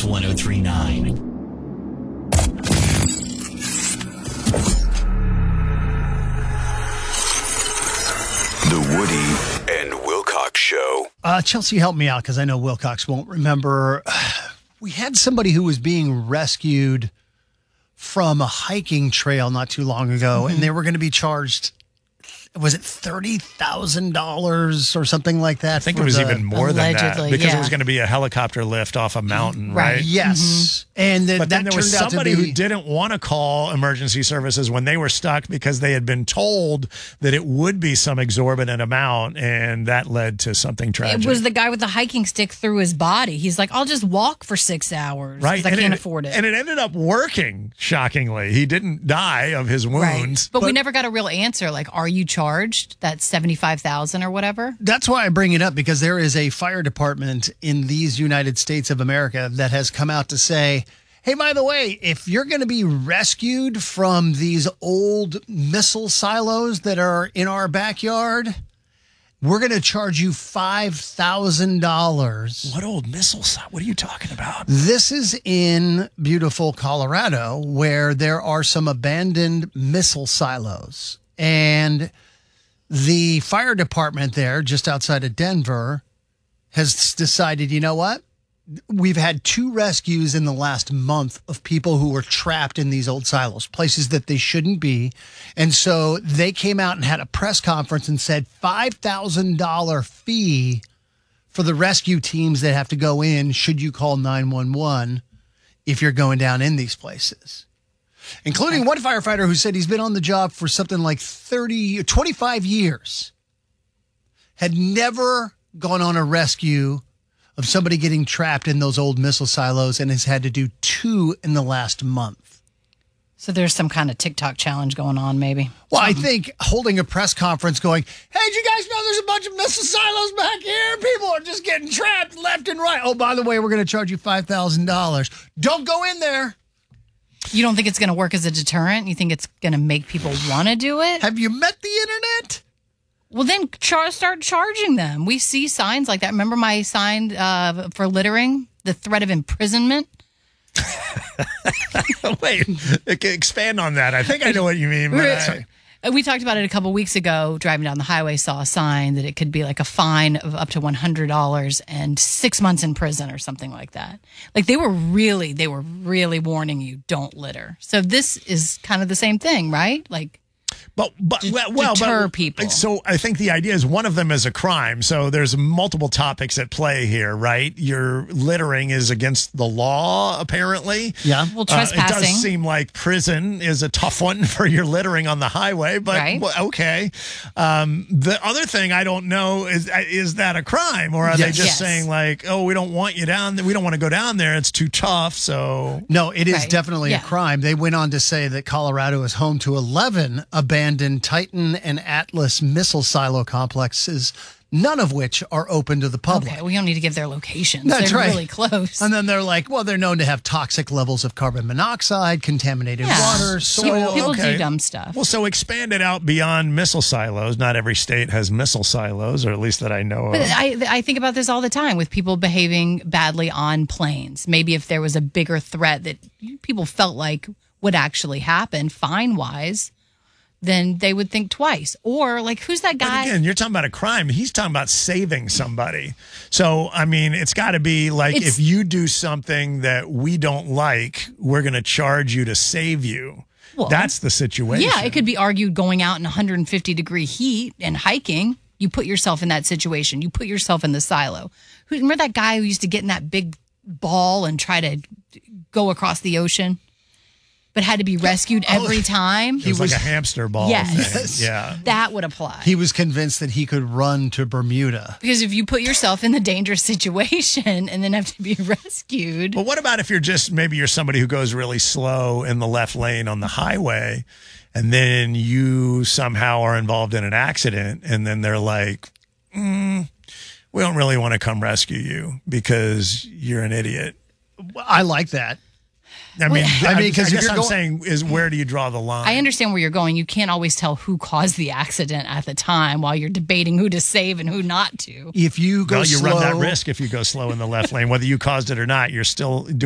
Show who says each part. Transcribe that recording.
Speaker 1: 1039.
Speaker 2: The Woody and Wilcox Show.
Speaker 3: Chelsea, help me out because I know Wilcox won't remember. We had somebody who was being rescued from a hiking trail not too long ago, and they were going to be charged, was it $30,000 or something like that?
Speaker 4: I think it was even more than that because it was
Speaker 5: yeah.
Speaker 4: going to be a helicopter lift off a mountain, right?
Speaker 3: Yes. And
Speaker 4: But
Speaker 3: that
Speaker 4: then there was
Speaker 3: turned out to
Speaker 4: somebody
Speaker 3: be...
Speaker 4: who didn't want to call emergency services when they were stuck because they had been told that it would be some exorbitant amount, and that led to something tragic.
Speaker 5: It was the guy with the hiking stick through his body. He's like, I'll just walk for 6 hours.
Speaker 4: right.
Speaker 5: 'Cause I can't afford it.
Speaker 4: And it ended up working, shockingly. He didn't die of his wounds.
Speaker 5: But we never got a real answer. Like, are you charged that $75,000 or whatever?
Speaker 3: That's why I bring it up, because there is a fire department in these United States of America that has come out to say, hey, by the way, if you're going to be rescued from these old missile silos that are in our backyard, we're going to charge you $5,000.
Speaker 4: What old missile site? What are you talking about?
Speaker 3: This is in beautiful Colorado, where there are some abandoned missile silos. And the fire department there, just outside of Denver, has decided, you know what? We've had 2 rescues in the last month of people who were trapped in these old silos, places that they shouldn't be. And so they came out and had a press conference and said $5,000 fee for the rescue teams that have to go in should you call 911 if you're going down in these places. Including one firefighter who said he's been on the job for something like 25 years, had never gone on a rescue of somebody getting trapped in those old missile silos, and has had to do 2 in the last month.
Speaker 5: So there's some kind of TikTok challenge going on, maybe.
Speaker 3: Well, I think holding a press conference going, hey, did you guys know there's a bunch of missile silos back here? People are just getting trapped left and right. Oh, by the way, we're going to charge you $5,000. Don't go in there.
Speaker 5: You don't think it's going to work as a deterrent? You think it's going to make people want to do it?
Speaker 3: Have you met the internet?
Speaker 5: Well, then start charging them. We see signs like that. Remember my sign for littering? The threat of imprisonment?
Speaker 4: Wait, expand on that. I think I know what you mean.
Speaker 5: We talked about it a couple weeks ago. Driving down the highway, saw a sign that it could be like a fine of up to $100 and 6 months in prison or something like that. Like they were really warning you, don't litter. So this is kind of the same thing, right? Like.
Speaker 4: Deter
Speaker 5: people.
Speaker 4: So I think the idea is one of them is a crime. So there's multiple topics at play here, right? Your littering is against the law, apparently.
Speaker 3: Yeah.
Speaker 5: Well, trespassing.
Speaker 4: It does seem like prison is a tough one for your littering on the highway, but
Speaker 5: right.
Speaker 4: Okay. The other thing I don't know is that a crime, or are they just saying like, oh, we don't want you down there. We don't want to go down there. It's too tough. So
Speaker 3: no, it is definitely a crime. They went on to say that Colorado is home to 11 abandoned Titan and Atlas missile silo complexes, none of which are open to the public.
Speaker 5: Okay, we don't need to give their locations.
Speaker 3: That's
Speaker 5: they're
Speaker 3: right.
Speaker 5: really close.
Speaker 3: And then they're like, well, they're known to have toxic levels of carbon monoxide, contaminated water, soil.
Speaker 5: People do dumb stuff.
Speaker 4: Well, so expand it out beyond missile silos. Not every state has missile silos, or at least that I know
Speaker 5: But
Speaker 4: of.
Speaker 5: I think about this all the time with people behaving badly on planes. Maybe if there was a bigger threat that people felt like would actually happen fine-wise, then they would think twice. Or, like, who's that guy?
Speaker 4: But again, you're talking about a crime. He's talking about saving somebody. So, I mean, it's got to be like, if you do something that we don't like, we're going to charge you to save you. Well, that's the situation.
Speaker 5: Yeah, it could be argued going out in 150-degree heat and hiking. You put yourself in that situation. You put yourself in the silo. Remember that guy who used to get in that big ball and try to go across the ocean? But had to be rescued every time.
Speaker 4: He was like a hamster ball.
Speaker 5: Yes.
Speaker 4: Yeah.
Speaker 5: That would apply.
Speaker 3: He was convinced that he could run to Bermuda.
Speaker 5: Because if you put yourself in the dangerous situation and then have to be rescued.
Speaker 4: But what about if maybe you're somebody who goes really slow in the left lane on the highway, and then you somehow are involved in an accident, and then they're like, we don't really want to come rescue you because you're an idiot.
Speaker 3: I like that.
Speaker 4: I mean,
Speaker 3: because
Speaker 4: I guess I'm saying is, where do you draw the line?
Speaker 5: I understand where you're going. You can't always tell who caused the accident at the time while you're debating who to save and who not to.
Speaker 3: If you go
Speaker 4: you
Speaker 3: slow,
Speaker 4: run that risk if you go slow in the left lane, whether you caused it or not. You're still doing